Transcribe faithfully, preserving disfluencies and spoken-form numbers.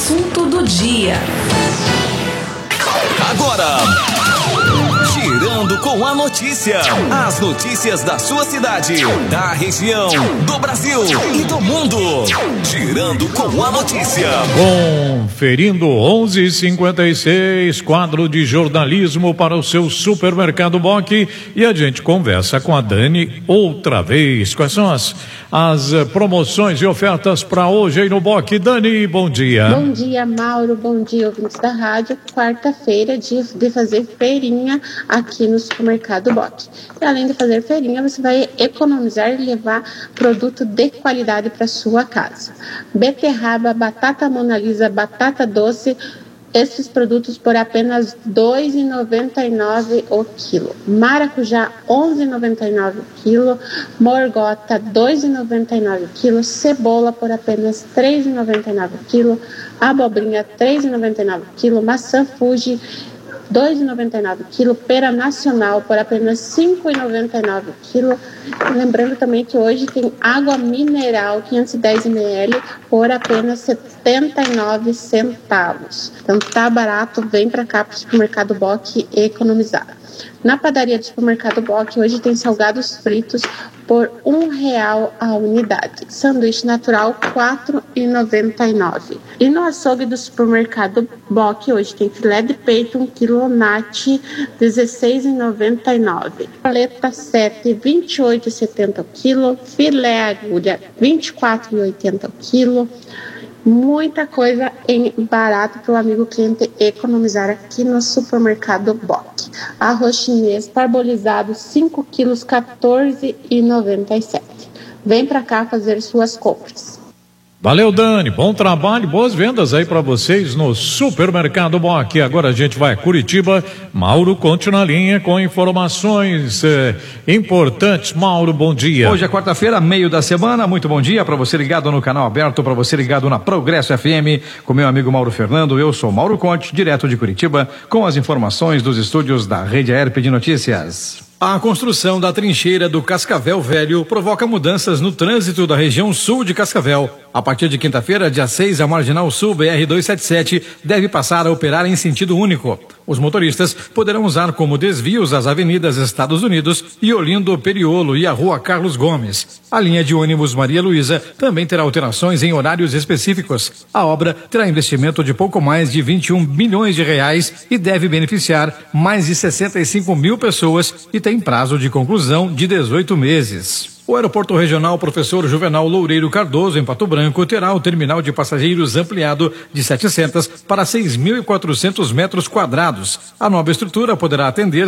assunto do dia. Agora, Girando com a Notícia. As notícias da sua cidade, da região, do Brasil e do mundo. Girando com a Notícia. Conferindo onze e cinquenta e seis, quadro de jornalismo para o seu supermercado Bock. E a gente conversa com a Dani outra vez. Quais são as, as promoções e ofertas para hoje aí no Bock? Dani, bom dia. Bom dia, Mauro. Bom dia, ouvintes da rádio. Quarta-feira, dia de fazer feirinha aqui no supermercado Bock. E além de fazer feirinha, você vai economizar e levar produto de qualidade para sua casa. Beterraba, batata Mona Lisa, batata doce, esses produtos por apenas dois reais e noventa e nove centavos o quilo. Maracujá, onze reais e noventa e nove centavos o quilo. Morgota, dois reais e noventa e nove centavos o quilo. Cebola por apenas três reais e noventa e nove centavos o quilo. Abobrinha, três reais e noventa e nove centavos o quilo. Maçã Fuji, dois reais e noventa e nove centavos o quilo. Pera nacional por apenas cinco reais e noventa e nove centavos o quilo. Lembrando também que hoje tem água mineral quinhentos e dez mililitros por apenas setenta e nove centavos. Então tá barato, vem pra cá pro supermercado Bock economizar. Na padaria do supermercado Bock hoje tem salgados fritos por um real a unidade. Sanduíche natural, quatro reais e noventa e nove centavos. E no açougue do supermercado Bock hoje tem filé de peito, um quilo nati, dezesseis reais e noventa e nove centavos. Paleta sete, vinte e oito reais e setenta centavos o quilo. Filé agulha, vinte e quatro reais e oitenta centavos o quilo. Muita coisa em barato para o amigo cliente economizar aqui no supermercado Bock. Arroz chinês parbolizado, cinco quilos, quatorze reais e noventa e sete centavos. Vem para cá fazer suas compras. Valeu, Dani, bom trabalho, boas vendas aí para vocês no supermercado Bock. Agora a gente vai a Curitiba. Mauro, conte na linha com informações eh, importantes. Mauro, bom dia. Hoje é quarta-feira, meio da semana. Muito bom dia para você ligado no canal aberto, para você ligado na Progresso F M, com meu amigo Mauro Fernando. Eu sou Mauro Conte, direto de Curitiba, com as informações dos estúdios da Rede A E R P de Notícias. A construção da trincheira do Cascavel Velho provoca mudanças no trânsito da região sul de Cascavel. A partir de quinta-feira, dia seis, a Marginal Sul B R duzentos e setenta e sete deve passar a operar em sentido único. Os motoristas poderão usar como desvios as avenidas Estados Unidos e Olindo Periolo e a Rua Carlos Gomes. A linha de ônibus Maria Luísa também terá alterações em horários específicos. A obra terá investimento de pouco mais de vinte e um milhões de reais e deve beneficiar mais de sessenta e cinco mil pessoas e tem prazo de conclusão de dezoito meses. O Aeroporto Regional Professor Juvenal Loureiro Cardoso, em Pato Branco, terá o terminal de passageiros ampliado de setecentos para seis mil e quatrocentos metros quadrados. A nova estrutura poderá atender